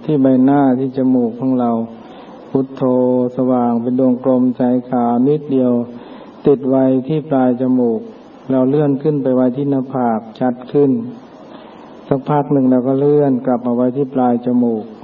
ที่ใบหน้าที่จมูกของเราพุทโธสว่างเป็นดวงกลมใสขาวนิดเดียวติดไว้ที่ปลายจมูกเราเลื่อนขึ้นไปไว้ที่หน้าผากชัดขึ้นสักพักหนึ่งเราก็เลื่อนกลับมาไว้ที่ปลายจมูก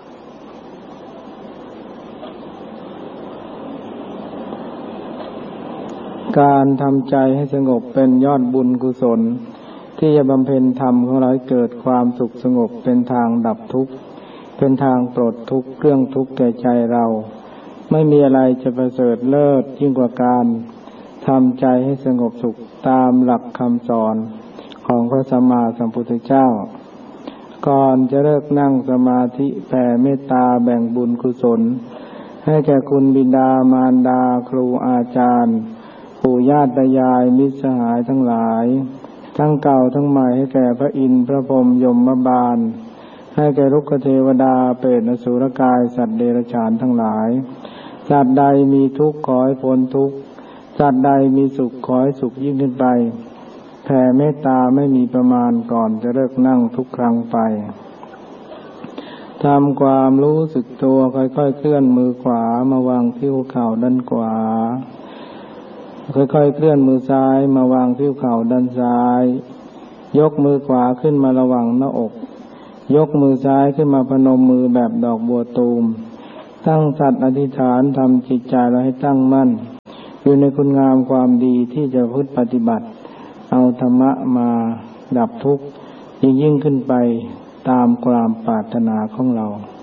การทำใจให้สงบเป็นยอดบุญกุศลที่จะบำเพ็ญธรรมของเราให้เกิดความสุขสงบเป็นทางดับทุกข์เป็นทางปลดทุกข์เรื่องทุกข์แก่ใจเราไม่มีอะไรจะประเสริฐเลิศยิ่งกว่าการทำใจให้สงบสุขตามหลักคำสอนของพระสัมมาสัมพุทธเจ้าก่อนจะเลิกนั่งสมาธิแผ่เมตตาแบ่งบุญกุศลให้แก่คุณบิดามารดาครูอาจารย์ปู่ย่าตายายมิตรสหายทั้งหลายทั้งเก่าทั้งใหม่ให้แก่พระอินทร์พระพรหมยมบาลให้แก่รุกขเทวดาเปรตอสุรกายสัตว์เดรัจฉานทั้งหลายสัตว์ใดมีทุกข์ขอให้พ้นทุกข์สัตว์ใดมีสุขขอให้สุขยิ่งขึ้นไปแผ่เมตตาไม่มีประมาณก่อนจะเลิกนั่งทุกครั้งไปทำความรู้สึกตัวค่อยๆเคลื่อนมือขวามาวางที่หัวเข่าด้านขวาค่อยๆเคลื่อนมือซ้ายมาวางที่หัวเข่าด้านซ้ายยกมือขวาขึ้นมาระหว่างหน้าอกยกมือซ้ายขึ้นมาพนมมือแบบดอกบัวตูมตั้งสัตย์อธิษฐานทำจิตใจเราให้ตั้งมั่นอยู่ในคุณงามความดีที่จะพึ่งปฏิบัติเอาธรรมะมาดับทุกข์ยิ่งขึ้นไปตามความปรารถนาของเรา